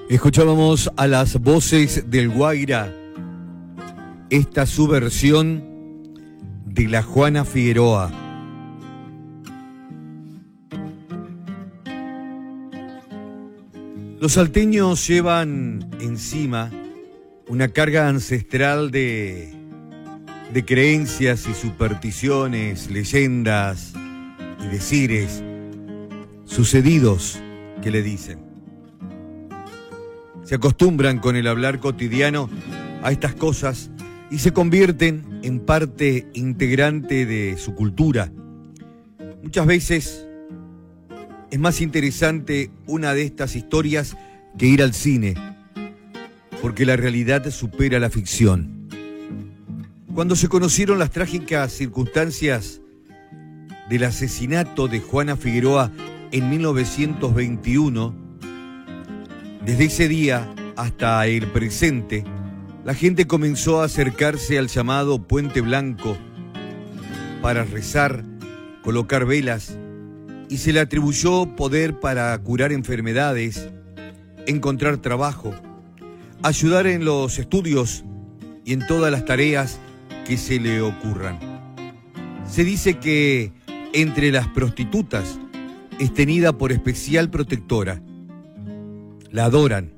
Escuchábamos a las voces del Guaira, esta su versión de la Juana Figueroa. Los salteños llevan encima una carga ancestral de creencias y supersticiones, leyendas y decires, sucedidos que le dicen. Se acostumbran con el hablar cotidiano a estas cosas y se convierten en parte integrante de su cultura. Muchas veces es más interesante una de estas historias que ir al cine, porque la realidad supera la ficción. Cuando se conocieron las trágicas circunstancias del asesinato de Juana Figueroa en 1921, desde ese día hasta el presente, la gente comenzó a acercarse al llamado Puente Blanco para rezar, colocar velas, y se le atribuyó poder para curar enfermedades, encontrar trabajo, ayudar en los estudios y en todas las tareas que se le ocurran. Se dice que entre las prostitutas es tenida por especial protectora. La adoran.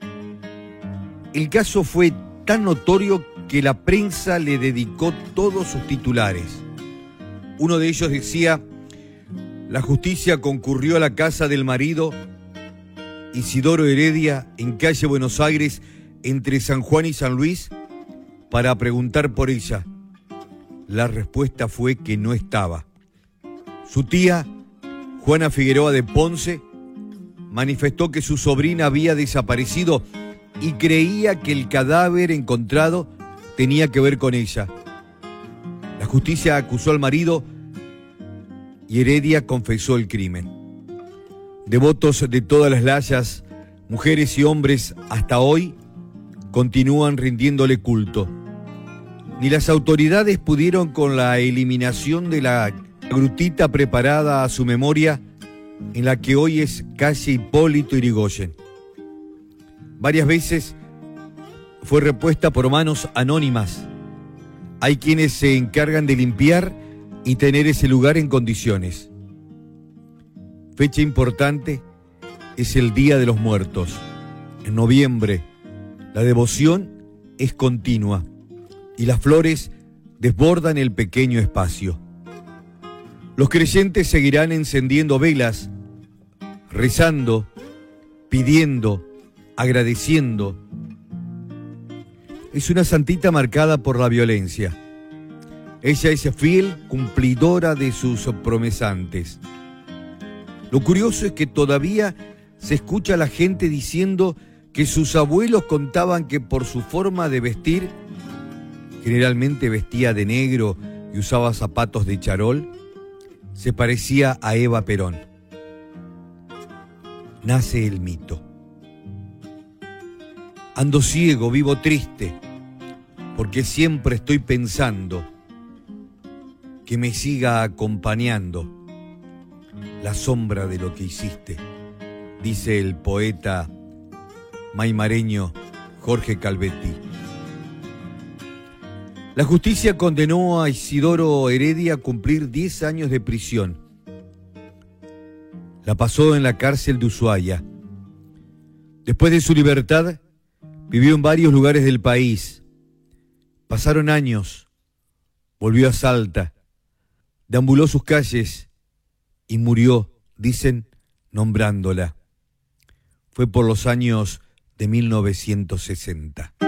El caso fue tan notorio que la prensa le dedicó todos sus titulares. Uno de ellos decía: la justicia concurrió a la casa del marido Isidoro Heredia en calle Buenos Aires, entre San Juan y San Luis, para preguntar por ella. La respuesta fue que no estaba. Su tía, Juana Figueroa de Ponce, manifestó que su sobrina había desaparecido y creía que el cadáver encontrado tenía que ver con ella. La justicia acusó al marido y Heredia confesó el crimen. Devotos de todas las layas, mujeres y hombres, hasta hoy continúan rindiéndole culto. Ni las autoridades pudieron con la eliminación de la grutita preparada a su memoria, en la que hoy es calle Hipólito Yrigoyen. Varias veces fue repuesta por manos anónimas. Hay quienes se encargan de limpiar y tener ese lugar en condiciones. Fecha importante es el Día de los Muertos. En noviembre, la devoción es continua y las flores desbordan el pequeño espacio. Los creyentes seguirán encendiendo velas, rezando, pidiendo, agradeciendo. Es una santita marcada por la violencia. Ella es fiel cumplidora de sus promesantes. Lo curioso es que todavía se escucha a la gente diciendo que sus abuelos contaban que por su forma de vestir, generalmente vestía de negro y usaba zapatos de charol, se parecía a Eva Perón. Nace el mito. Ando ciego, vivo triste, porque siempre estoy pensando que me siga acompañando la sombra de lo que hiciste, dice el poeta maimareño Jorge Calvetti. La justicia condenó a Isidoro Heredia a cumplir 10 años de prisión. La pasó en la cárcel de Ushuaia. Después de su libertad, vivió en varios lugares del país. Pasaron años, volvió a Salta, deambuló sus calles y murió, dicen, nombrándola. Fue por los años de 1960.